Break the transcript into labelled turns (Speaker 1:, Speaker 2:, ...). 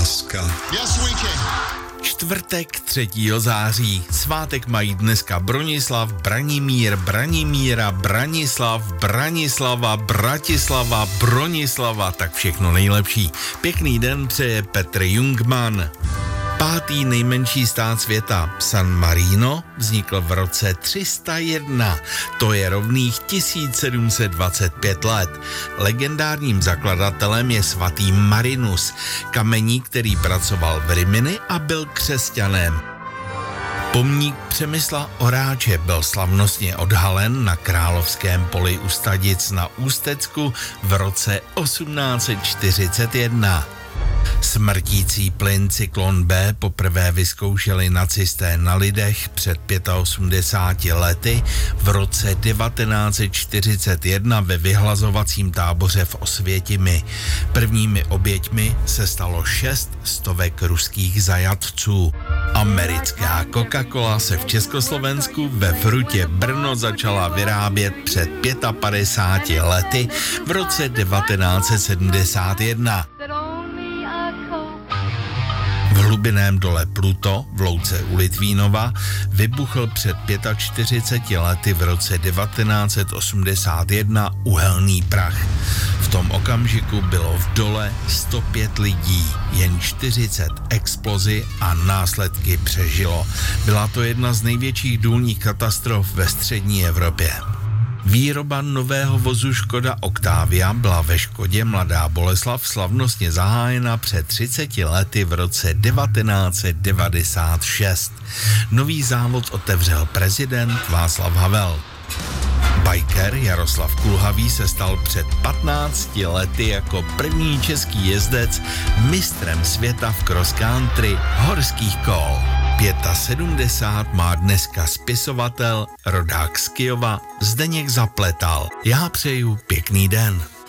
Speaker 1: dneska?
Speaker 2: Yes, we can.
Speaker 3: Čtvrtek 3. září. Svátek mají dneska Bronislav, Branimír, Branimíra, Branislav, Branislava, Bratislava, Bronislava, tak všechno nejlepší. Pěkný den přeje Petr Jungmann. 5. nejmenší stát světa, San Marino, vznikl v roce 301. To je rovných 1725 let. Legendárním zakladatelem je svatý Marinus, kameník, který pracoval v Rimini a byl křesťanem. Pomník Přemysla Oráče byl slavnostně odhalen na Královském poli u Stadic na Ústecku v roce 1841. Smrtící plyn Cyklon B poprvé vyzkoušeli nacisté na lidech před 85 lety v roce 1941 ve vyhlazovacím táboře v Osvětimi. Prvními oběťmi se stalo 600 ruských zajatců. Americká Coca-Cola se v Československu ve Frutě Brno začala vyrábět před 55 lety v roce 1971. V hlubiném dole Pluto v Louce u Litvínova vybuchl před 45 lety v roce 1981 uhelný prach. V tom okamžiku bylo v dole 105 lidí, jen 40 explozi a následky přežilo. Byla to jedna z největších důlních katastrof ve střední Evropě. Výroba nového vozu Škoda Octavia byla ve Škodě Mladá Boleslav slavnostně zahájena před 30 lety v roce 1996. Nový závod otevřel prezident Václav Havel. Biker Jaroslav Kulhavý se stal před 15 lety jako první český jezdec mistrem světa v cross country horských kol. 75 má dneska spisovatel, rodák z Kyjova Zdeněk Zapletal. Já přeju pěkný den.